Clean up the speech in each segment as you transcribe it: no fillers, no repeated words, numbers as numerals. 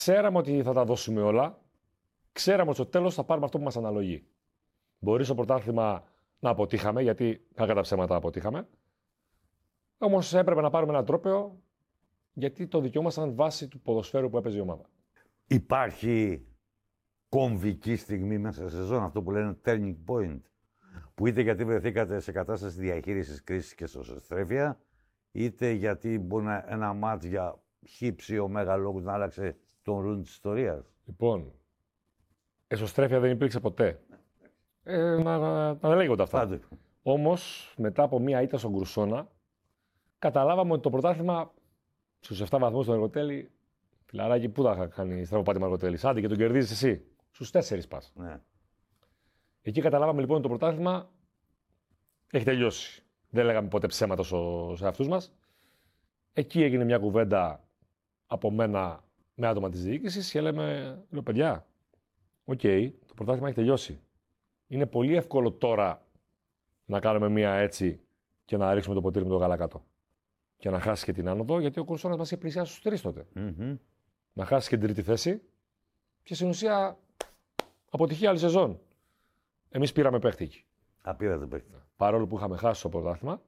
Ξέραμε ότι θα τα δώσουμε όλα. Ξέραμε ότι στο τέλος θα πάρουμε αυτό που μας αναλογεί. Μπορεί στο πρωτάθλημα να αποτύχαμε, γιατί κακά τα ψέματα αποτύχαμε. Όμως έπρεπε να πάρουμε ένα τρόπαιο, γιατί το δικαιούμασταν βάσει του ποδοσφαίρου που έπαιζε η ομάδα. Υπάρχει κομβική στιγμή μέσα σε σεζόν, αυτό που λένε turning point, που είτε γιατί βρεθήκατε σε κατάσταση διαχείρισης κρίσης και σωστρέφεια, είτε γιατί μπορεί ένα μάτς για χύψη ο λόγος να άλλαξε τον ρούν της ιστορίας. Λοιπόν, εσωστρέφεια δεν υπήρξε ποτέ. Να λέγονται αυτά. Όμως, μετά από μία ήττα στον Κρουσόνα, καταλάβαμε ότι το πρωτάθλημα στους 7 βαθμούς στον Εργοτέλη, φιλαράκι, πού θα κάνει στραβοπάτημα Εργοτέλη. Άντε και τον κερδίζεις εσύ. Στους 4 πας. Ναι. Εκεί καταλάβαμε λοιπόν ότι το πρωτάθλημα έχει τελειώσει. Δεν λέγαμε ποτέ ψέματα σε αυτούς μας. Εκεί έγινε μια κουβέντα από μένα με άτομα της διοίκησης και λέω παιδιά, οκ, το πρωτάθλημα έχει τελειώσει. Είναι πολύ εύκολο τώρα να κάνουμε μια έτσι και να ρίξουμε το ποτήρι με το γάλα κάτω. Και να χάσει και την άνοδο, γιατί ο Κουρσόνας μας είχε πλησιάσει στους 3 τότε. Να χάσει και την τρίτη θέση και στην ουσία αποτυχία άλλη σεζόν. Εμείς πήραμε παίχτη εκεί. Πήρατε παίχτη. Παρόλο που είχαμε χάσει το πρωτάθλημα,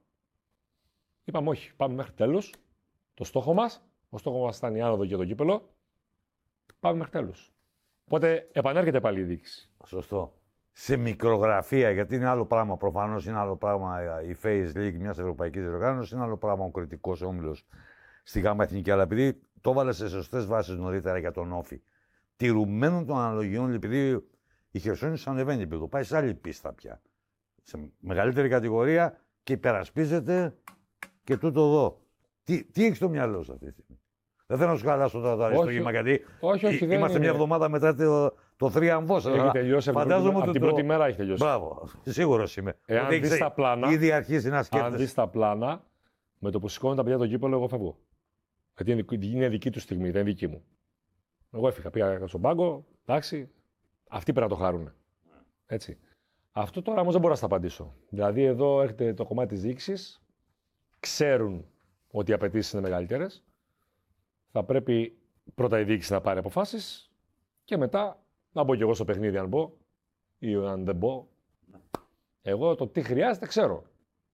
είπαμε όχι, πάμε μέχρι τέλους. Το στόχο μας, ο στόχος μας ήταν η άνοδο και το κύπελο. Πάμε μέχρι τέλους. Οπότε επανέρχεται πάλι η διοίκηση. Σωστό. Σε μικρογραφία, γιατί είναι άλλο πράγμα. Προφανώς είναι άλλο πράγμα η Face League μιας ευρωπαϊκής διοργάνωσης, είναι άλλο πράγμα ο κριτικός όμιλος στη ΓΑΜΑ Εθνική. Αλλά επειδή το έβαλε σε σωστές βάσεις νωρίτερα για τον Όφη, τηρουμένων των αναλογιών, επειδή η Χερσόνησος ανεβαίνει επίπεδο, πάει σε άλλη πίστα πια. Σε μεγαλύτερη κατηγορία και υπερασπίζεται και τούτο εδώ. Τι έχει στο μυαλό σου αυτή τη στιγμή? Δεν θέλω να σου χαλάσω τώρα το αριστούργημα, γιατί είμαστε μια εβδομάδα μετά το θρίαμβό. Έχει τελειώσει από την πρώτη μέρα. Έχει τελειώσει. Μπράβο, σίγουρος είμαι. Εάν δεις τα πλάνα, ήδη αρχίζει να σκέφτεσαι. Αν δεις τα πλάνα, με το που σηκώνουν τα παιδιά το κύπελο, εγώ φεύγω. Γιατί είναι δική του στιγμή, δεν είναι δική μου. Εγώ έφυγα, πήγα στον πάγκο, εντάξει, αυτοί πρέπει να το χαρούν. Έτσι. Αυτό τώρα όμως δεν μπορώ να στα απαντήσω. Δηλαδή εδώ έρχεται το κομμάτι της διοίκησης, ξέρουν ότι οι απαιτήσεις είναι μεγαλύτερες. Θα πρέπει πρώτα η διοίκηση να πάρει αποφάσεις και μετά να μπω κι εγώ στο παιχνίδι αν μπω ή αν δεν μπω. Εγώ το τι χρειάζεται ξέρω.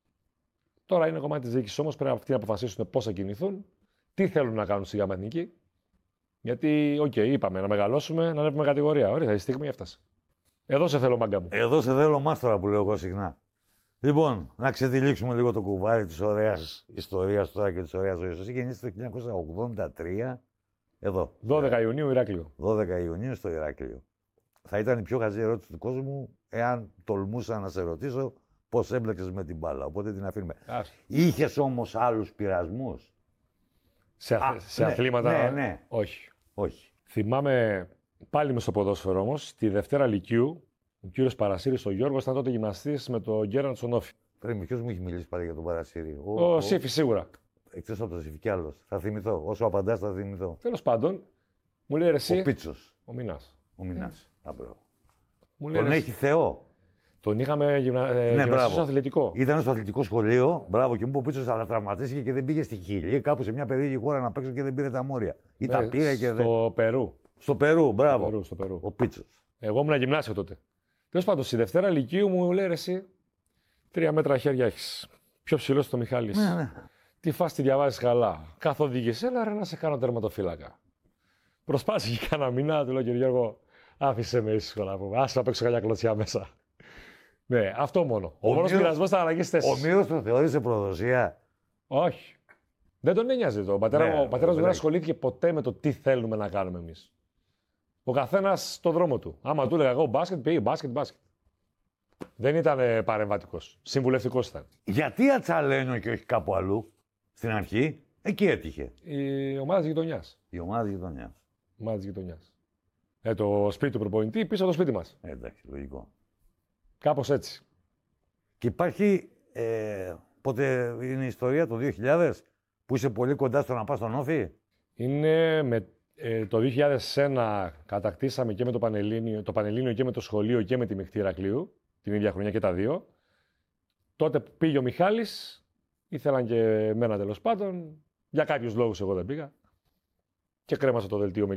Τώρα είναι κομμάτι της διοίκησης όμως, πρέπει αυτοί να αποφασίσουν πώς θα κινηθούν, τι θέλουν να κάνουν στη ΓΑΜΑ Εθνική. Γιατί, είπαμε να μεγαλώσουμε, να ανέβουμε κατηγορία. Ωραία, η στιγμή έφτασε. Εδώ σε θέλω, μάγκα μου. Εδώ σε θέλω, μάστορα που λέω εγώ συχνά. Λοιπόν, να ξετυλίξουμε λίγο το κουβάρι της ωραίας ιστορίας τώρα και της ωραίας ζωής. Εσύ γεννήστε το 1983, εδώ. 12 Ιουνίου, Ηράκλειο. 12 Ιουνίου στο Ηράκλειο. Θα ήταν η πιο χαζή ερώτηση του κόσμου, εάν τολμούσα να σε ρωτήσω πώς έμπλεξες με την μπάλα. Οπότε την αφήνουμε. Είχες όμως άλλους πειρασμούς? Σε αθλήματα, ναι. Όχι. Θυμάμαι πάλι με στο ποδόσφαιρο όμως, τη Δευτέρα Λυκείου, ο κύριος Παρασύρης ο Γιώργος ήταν τότε γυμναστής με τον Γκέραντ στον Όφη. Πρέπει, ποιος μου έχει μιλήσει πάλι για τον Παρασύρη? Ο Σύφη σίγουρα. Εκτός από το Σύφη κι άλλος. Θα θυμηθώ. Όσο απαντάς θα θυμηθώ. Τέλος πάντων, μου λέει εσύ. Ο Πίτσος. Ο Μινάς. Τον έχει Θεό. Τον είχαμε γυμναστή στο αθλητικό. Ήταν στο αθλητικό σχολείο. Μπράβο, και μου είπε ο Πίτσος, αλλά τραυματίστηκε και δεν πήγε στη Χιλή. Κάπου σε μια περίεργη χώρα να παίξει και δεν πήρε τα μόρια. Ή τα πήρε και δεν. Στο Περού. Στο Περού, μπράβο. Στο Περού. Ο Πίτσος. Εγώ ήμουν γυμνάσιο τότε. Τέλος πάντων, στη Δευτέρα Λυκείου μου λέει εσύ 3 μέτρα χέρια έχεις. Πιο ψηλός το Μιχάλης. Ναι. Τι φας, τη διαβάζεις καλά. Καθοδήγησε, έλα ρε να σε κάνω τερματοφύλακα. Προσπάθησε και κάνα μήνα, του λέω κύριε Γιώργο, άφησε με ήσυχο να πούμε. Άσε να παίξω καλιά κλωτσιά μέσα. Ναι, αυτό μόνο. Ο μόνος πειρασμός ήταν αλλαγές θέσης. Ο Μύρος το θεώρησε προδοσία? Όχι. Δεν τον ένοιαζε το. Ο πατέρας μου δεν ασχολήθηκε ποτέ με το τι θέλουμε να κάνουμε εμείς. Ο καθένας στον δρόμο του. Άμα του έλεγα εγώ μπάσκετ, πήγε μπάσκετ. Δεν ήταν παρεμβατικός. Συμβουλευτικός ήταν. Γιατί Ατσαλένιο και όχι κάπου αλλού στην αρχή? Εκεί έτυχε. Η ομάδα της γειτονιάς. Η ομάδα της γειτονιάς. Το σπίτι του προπονητή πίσω από το σπίτι μας. Εντάξει, λογικό. Κάπως έτσι. Και υπάρχει, πότε είναι η ιστορία, το 2000, που είσαι πολύ κοντά στο να πας στον Όφη? Είναι το 2001 κατακτήσαμε και με το Πανελλήνιο και με το σχολείο και με τη Μιχτή Ηρακλείου, την ίδια χρονιά και τα δύο. Τότε που πήγε ο Μιχάλης, ήθελαν και εμένα τέλος πάντων. Για κάποιους λόγους εγώ δεν πήγα. Και κρέμασα το δελτίο με